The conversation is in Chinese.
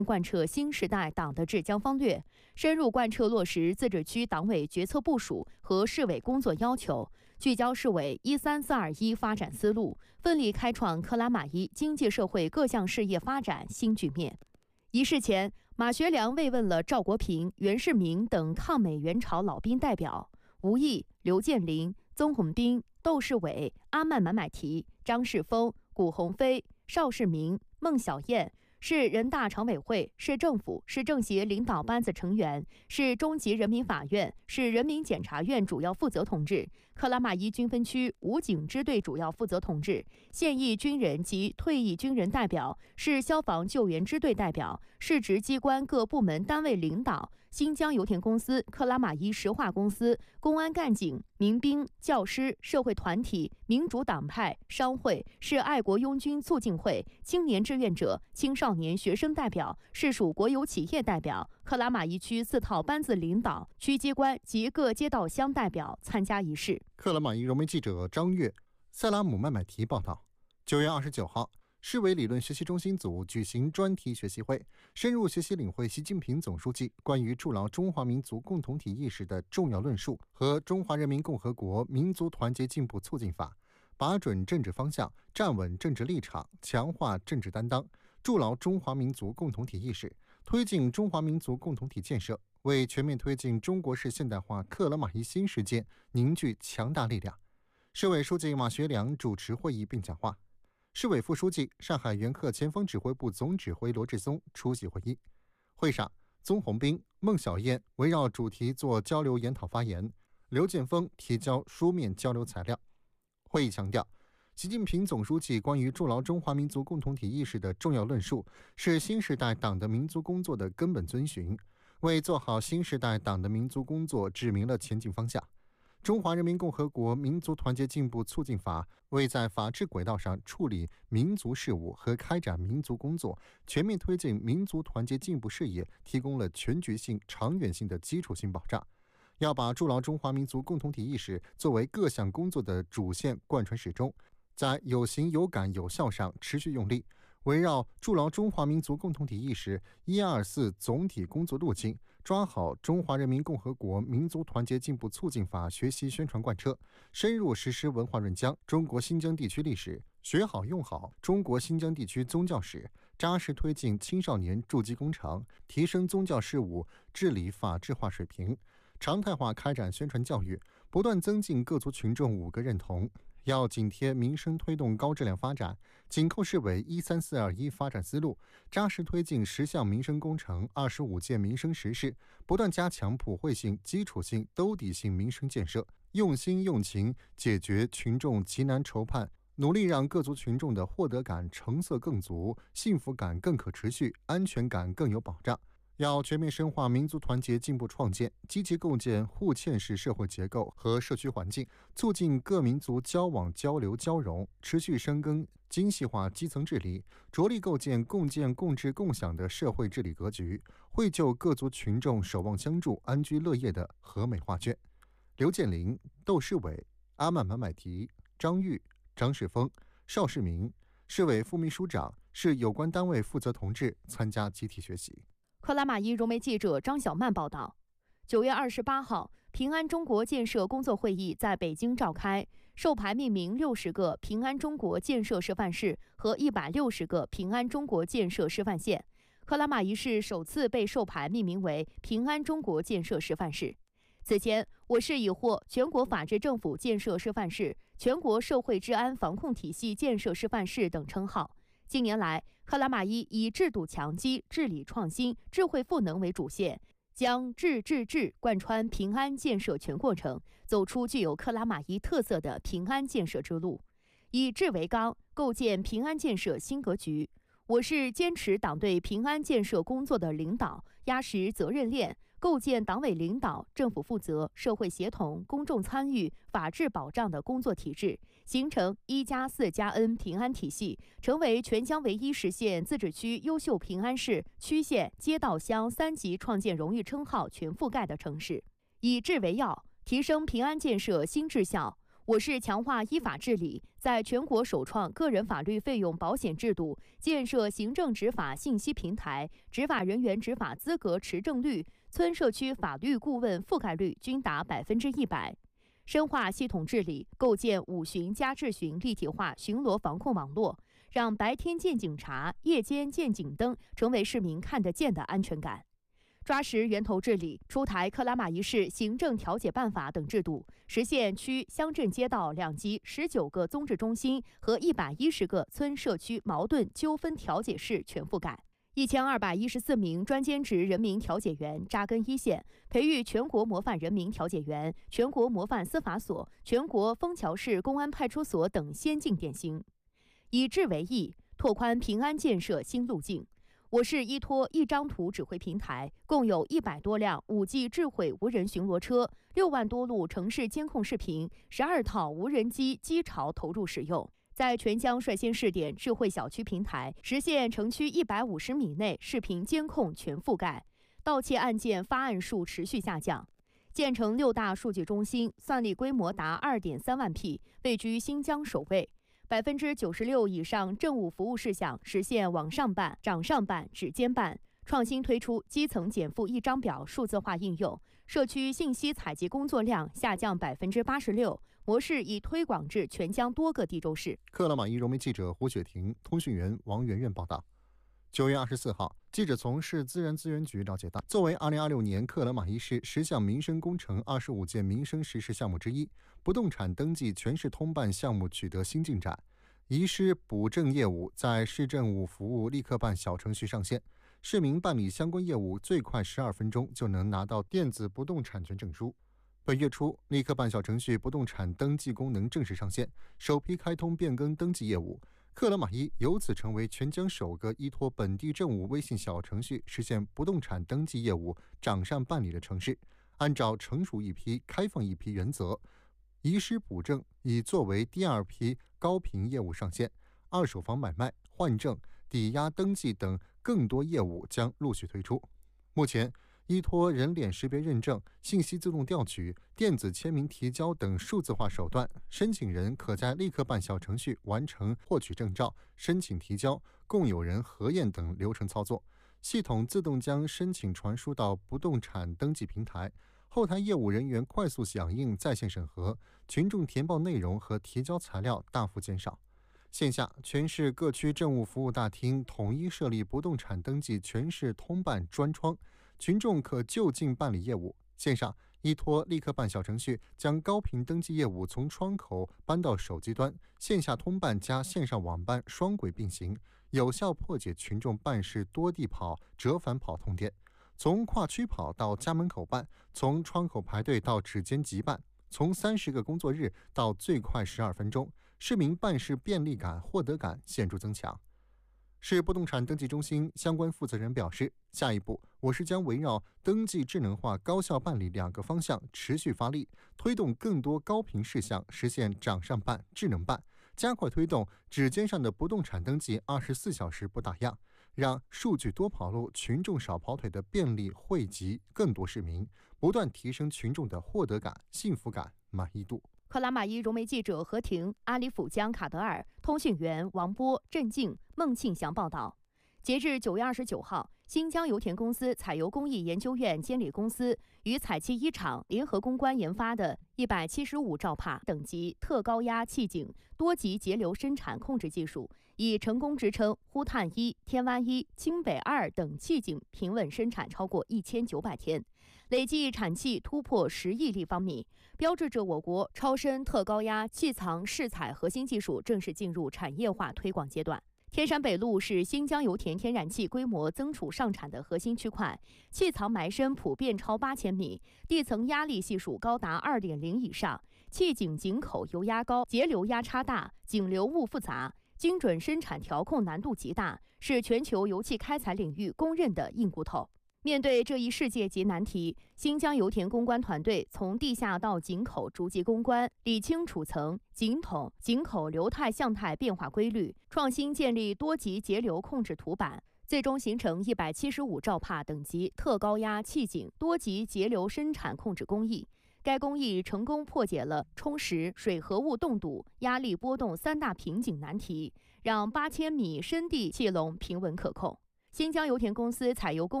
贯彻新时代党的治疆方略，深入贯彻落实自治区党委决策部署和市委工作要求，聚焦市委13421发展思路，奋力开创克拉玛依经济社会各项事业发展新局面。仪式前，马学良慰问了赵国平、袁世明等抗美援朝老兵代表，吴毅、刘建林、宗宏斌、窦世伟、阿曼满买提、张世峰、古鸿飞、邵世明、孟小燕，市人大常委会、市政府、市政协领导班子成员，市中级人民法院、市人民检察院主要负责同志，克拉玛依军分区武警支队主要负责同志，现役军人及退役军人代表，市消防救援支队代表，市直机关各部门单位领导，新疆油田公司、克拉玛依石化公司、公安干警、民兵、教师、社会团体、民主党派、商会、市爱国拥军促进会、青年志愿者、青少年学生代表、市属国有企业代表、克拉玛依区4套班子领导、区机关及各街道乡代表参加仪式。 克拉玛依融媒记者张悦、塞拉姆曼买提报道，9月29号，市委理论学习中心组举行专题学习会，深入学习领会习近平总书记关于筑牢中华民族共同体意识的重要论述和《中华人民共和国民族团结进步促进法》，把准政治方向，站稳政治立场，强化政治担当，筑牢中华民族共同体意识，推进中华民族共同体建设，为全面推进中国式现代化克拉玛依新实践凝聚强大力量。市委书记马学良主持会议并讲话，市委副书记、上海援鄂前锋指挥部总指挥罗志松出席会议。会上，宗宏斌、孟小燕围绕主题做交流研讨发言，刘建峰提交书面交流材料。会议强调，习近平总书记关于筑牢中华民族共同体意识的重要论述，是新时代党的民族工作的根本遵循，为做好新时代党的民族工作指明了前进方向。中华人民共和国民族团结进步促进法为在法治轨道上处理民族事务和开展民族工作、全面推进民族团结进步事业提供了全局性、长远性的基础性保障。要把筑牢中华民族共同体意识作为各项工作的主线贯穿始终，在有形有感有效上持续用力，围绕筑牢中华民族共同体意识124总体工作路径，抓好中华人民共和国民族团结进步促进法学习宣传贯彻，深入实施文化润疆中国新疆地区历史，学好用好中国新疆地区宗教史，扎实推进青少年筑基工程，提升宗教事务治理法治化水平，常态化开展宣传教育，不断增进各族群众5个认同。要紧贴民生推动高质量发展，紧扣市委13421发展思路，扎实推进10项民生工程、25件民生实事，不断加强普惠性、基础性、兜底性民生建设，用心用情解决群众急难愁盼，努力让各族群众的获得感、成色更足，幸福感更可持续，安全感更有保障。要全面深化民族团结进步创建，积极构建互嵌式社会结构和社区环境，促进各民族交往交流交融，持续深耕精细化基层治理，着力构建共建共治共享的社会治理格局，绘就各族群众守望相助、安居乐业的和美画卷。刘建林、窦世伟、阿曼满买提、张玉、张世峰、邵世明，市委副秘书长、市有关单位负责同志参加集体学习。 克拉玛依融媒记者张小曼报道，9月28号，平安中国建设工作会议在北京召开，授牌命名60个平安中国建设示范市和160个平安中国建设示范县。克拉玛依市首次被授牌命名为平安中国建设示范市。此前，我市已获全国法治政府建设示范市、全国社会治安防控体系建设示范市等称号。近年来，克拉玛依以制度强基、治理创新、智慧赋能为主线，将治贯穿平安建设全过程，走出具有克拉玛依特色的平安建设之路，以治为纲，构建平安建设新格局。我市坚持党对平安建设工作的领导，压实责任链，构建党委领导、政府负责、社会协同、公众参与、法治保障的工作体制，形成1+4+N 平安体系，成为全乡唯一实现自治区优秀平安市、区县、街道乡3级创建荣誉称号全覆盖的城市。以治为要，提升平安建设新质效。 我市强化依法治理，在全国首创个人法律费用保险制度，建设行政执法信息平台，执法人员执法资格持证率、村社区法律顾问覆盖率均达100%。深化系统治理，构建5巡加治巡立体化巡逻防控网络，让白天见警察、夜间见警灯成为市民看得见的安全感。抓实源头治理，出台克拉玛依市行政调解办法等制度，实现区、乡镇街道2级19个综治中心和110个村社区矛盾纠纷调解室全覆盖。1214名专兼职人民调解员扎根一线，培育全国模范人民调解员、全国模范司法所、全国枫桥市公安派出所等先进典型。以治为义，拓宽平安建设新路径。我市依托一张图指挥平台，共有100多辆5G 智慧无人巡逻车、6万多录城市监控视频、12套无人机机巢投入使用。在全疆率先试点智慧小区平台，实现城区150米内视频监控全覆盖，盗窃案件发案数持续下降。建成6大数据中心，算力规模达2.3万匹，位居新疆首位。96%以上政务服务事项实现网上办、掌上办、指尖办，创新推出基层减负一张表数字化应用，社区信息采集工作量下降86%，模式已推广至全疆多个地州市。 克拉玛依融媒记者胡雪婷、通讯员王媛媛报道。9月24号，记者从市自然资源局了解到，作为2026年克拉玛依市10项民生工程25件民生实施项目之一，不动产登记全市通办项目取得新进展。遗失补正业务在市政务服务立刻办小程序上线，市民办理相关业务最快12分钟就能拿到电子不动产权证书。本月初，立刻办小程序不动产登记功能正式上线，首批开通变更登记业务。克拉玛依由此成为全疆首个依托本地政务微信小程序实现不动产登记业务掌上办理的城市。按照成熟一批、开放一批原则，遗失补正已作为第2批高频业务上线，二手房买卖、换证、抵押登记等更多业务将陆续推出。目前，依托人脸识别认证、信息自动调取、电子签名提交等数字化手段，申请人可在立刻办小程序完成获取证照、申请提交、共有人核验等流程操作。系统自动将申请传输到不动产登记平台，后台业务人员快速响应在线审核，群众填报内容和提交材料大幅减少。线下，全市各区政务服务大厅统一设立不动产登记全市通办专窗，群众可就近办理业务。线上，依托立刻办小程序，将高频登记业务从窗口搬到手机端，线下通办加线上网办双轨并行，有效破解群众办事多地跑、折返跑痛点。从跨区跑到家门口办，从窗口排队到指尖即办，从30个工作日到最快12分钟，市民办事便利感、获得感显著增强。市不动产登记中心相关负责人表示，下一步我市将围绕登记智能化、高效办理2个方向持续发力，推动更多高频事项实现掌上办、智能办，加快推动指尖上的不动产登记24小时不打烊，让数据多跑路、群众少跑腿的便利惠及更多市民，不断提升群众的获得感、幸福感、满意度。 克拉玛依融媒记者何婷、阿里甫江卡德尔、通讯员王波、郑静、孟庆祥报道。截至9月29号，新疆油田公司采油工艺研究院监理公司与采气一厂联合攻关研发的175兆帕等级特高压气井多级节流生产控制技术，已成功支撑呼探1、天湾1、清北2等气井平稳生产超过1900天，累计产气突破10亿立方米，标志着我国超深特高压气藏试采核心技术正式进入产业化推广阶段。天山北路是新疆油田天然气规模增储上产的核心区块，气藏埋深普遍超8000米，地层压力系数高达2.0以上，气井井口油压高，节流压差大，井流物复杂，精准生产调控难度极大，是全球油气开采领域公认的硬骨头。面对这一世界级难题，新疆油田攻关团队从地下到井口逐级攻关，理清储层、井筒、井口流态向态变化规律，创新建立多级节流控制图板，最终形成175兆帕等级特高压气井多级节流生产控制工艺。 该工艺成功破解了充实、水合物冻堵、压力波动3大瓶颈难题，让8000米深地气笼平稳可控。新疆油田公司采油工